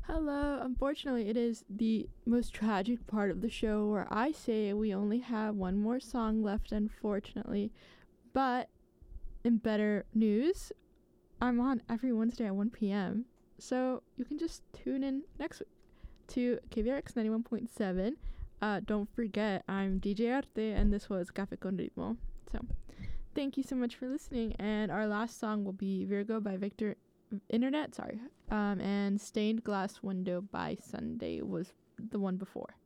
Hello. Unfortunately, it is the most tragic part of the show where I say we only have one more song left, unfortunately. But in better news, I'm on every Wednesday at 1 p.m. So you can just tune in next week to KVRX 91.7. Don't forget, I'm DJ Arte, and this was Café con Ritmo. So thank you so much for listening. And our last song will be Virgo by Victor Internet, and Stained Glass Window by Sunday was the one before.